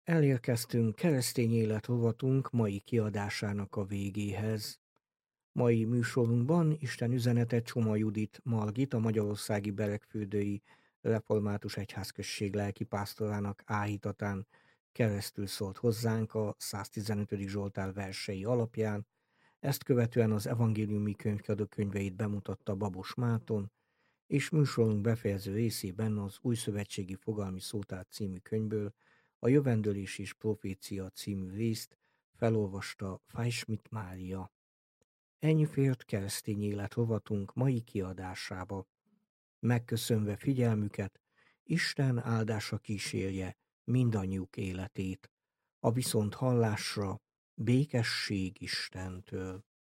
Elérkeztünk keresztény élet rovatunk mai kiadásának a végéhez. Mai műsorunkban Isten üzenete Csoma Judit Margit, a Magyarországi Beregfürdői Református Egyházközség lelkipásztorának áhítatán keresztül szólt hozzánk a 115. Zsoltár versei alapján, ezt követően az evangéliumi könyvkiadó könyveit bemutatta Babos Márton, és műsorunk befejező részében az Újszövetségi Fogalmi Szótár című könyvből a Jövendőlés és Profécia című részt felolvasta Fájsmit Mária. Ennyi fért keresztény élet rovatunk mai kiadásába. Megköszönve figyelmüket, Isten áldása kísérje mindannyiuk életét. A viszont hallásra békesség Istentől.